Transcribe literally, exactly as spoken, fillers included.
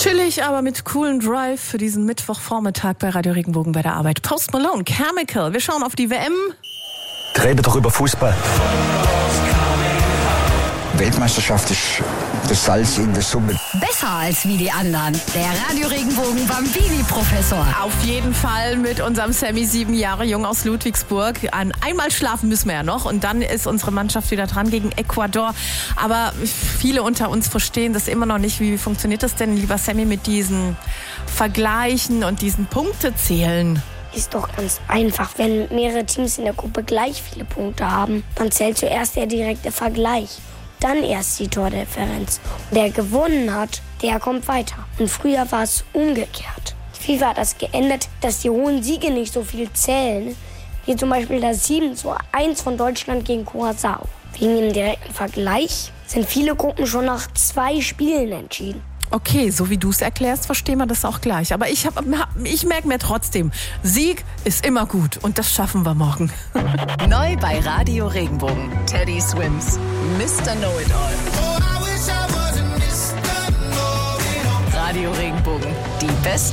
Chillig, aber mit coolen Drive für diesen Mittwochvormittag bei Radio Regenbogen bei der Arbeit. Post Malone, Chemical. Wir schauen auf die W M. Reden doch über Fußball. Weltmeisterschaft ist das Salz in der Suppe. Besser als wie die anderen. Der Radio Regenbogen Bambini-Professor. Auf jeden Fall mit unserem Sammy, sieben Jahre jung aus Ludwigsburg. An einmal schlafen müssen wir ja noch und dann ist unsere Mannschaft wieder dran gegen Ecuador. Aber viele unter uns verstehen das immer noch nicht. Wie funktioniert das denn, lieber Sammy, mit diesen Vergleichen und diesen Punktezählen? Ist doch ganz einfach. Wenn mehrere Teams in der Gruppe gleich viele Punkte haben, dann zählt zuerst der direkte Vergleich. Dann erst die Tordifferenz. Und der gewonnen hat, der kommt weiter. Und früher war es umgekehrt. FIFA hat das geändert, dass die hohen Siege nicht so viel zählen, wie zum Beispiel das sieben zu eins von Deutschland gegen Curaçao. Wegen dem direkten Vergleich sind viele Gruppen schon nach zwei Spielen entschieden. Okay, so wie du es erklärst, verstehen wir das auch gleich. Aber ich, hab, ich merke mir trotzdem, Sieg ist immer gut und das schaffen wir morgen. Neu bei Radio Regenbogen. Teddy Swims, Mister Know-It-All. Radio Regenbogen, die besten